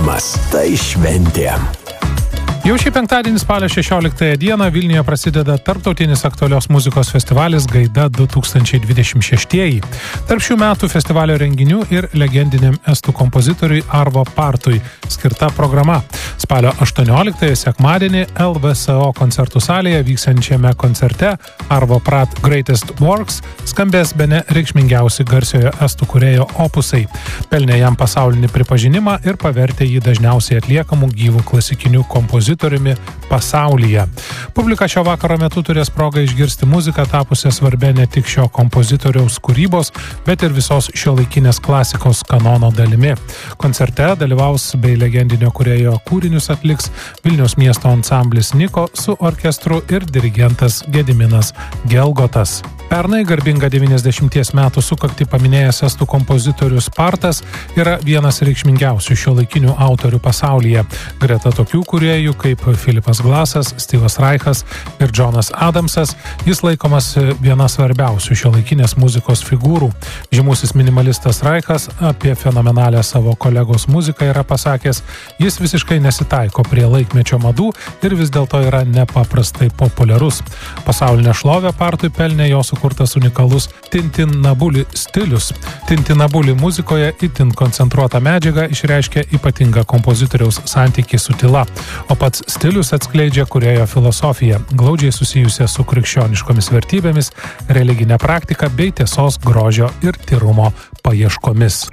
Jaunimas tai šventė. Jau šį penktadienį spalio 16 dieną Vilniuje prasideda tarptautinis aktualios muzikos festivalis Gaida 2026. Tarp šių metų festivalio renginių ir legendiniam estų kompozitoriui Arvo Partui skirta programa. Spalio 18 sekmadienį LVSO koncertų salėje vyksiančiame koncerte Arvo Part Greatest Works skambės bene reikšmingiausi garsiojo estų kūrėjo opusai. Pelnė jam pasaulinį pripažinimą ir pavertė jį dažniausiai atliekamų gyvų klasikinių kompozitorių pasaulyje. Publika šio vakaro metu turės progą išgirsti muziką tapusią svarbia ne tik šio kompozitoriaus kūrybos, bet ir visos šiuolaikinės klasikos kanono dalimi. Koncerte dalyvaus bei legendinio kūrėjo kūrinius atliks Vilniaus miesto ansamblis Niko su orkestru ir dirigentas Gediminas Gelgotas. Pernai garbingą 90 metų sukaktį paminėjęs estų kompozitorius Partas yra vienas reikšmingiausių šiuolaikinių autorių pasaulyje. Greta tokių kūrėjų kaip Filipas Glasas, Steve'as Reichas ir Jonas Adamsas, jis laikomas viena svarbiausių šiuolaikinės muzikos figūrų. Žymusis minimalistas Reichas apie fenomenalią savo kolegos muziką yra pasakęs, jis visiškai nesitaiko prie laikmečio madų ir vis dėlto yra nepaprastai populiarus. Pasaulinę šlovę Partui pelnė jo sukurtas unikalus Tintinabuli stilius. Tintinabuli muzikoje itin koncentruota medžiaga išreiškia ypatingą kompozitoriaus santykį su tyla, o pats stilius atskleidžia kūrėjo filosofiją, glaudžiai susijusią su krikščioniškomis vertybėmis, religinė praktika bei tiesos, grožio ir tyrumo paieškomis.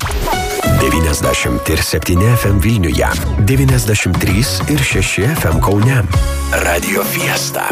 97 FM Vilniuje, 93 ir 6 FM Kaune. Radio Fiesta.